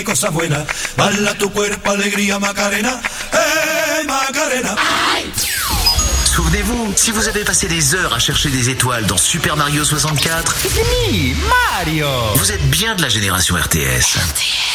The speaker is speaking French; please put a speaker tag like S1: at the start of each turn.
S1: Cosa buena, bala tu cuerpo, alegría, Macarena, Macarena.
S2: Souvenez-vous, si vous avez passé des heures à chercher des étoiles dans Super Mario 64,
S3: It's me, Mario.
S2: vous êtes bien de la génération RTS.